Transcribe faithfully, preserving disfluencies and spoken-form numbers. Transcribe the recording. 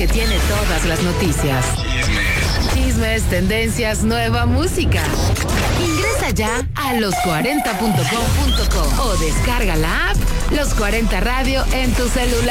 que tiene todas las noticias. Chismes, tendencias, nueva música. Ingresa ya a los cuarenta punto com punto co o descarga la app Los cuarenta Radio en tu celular.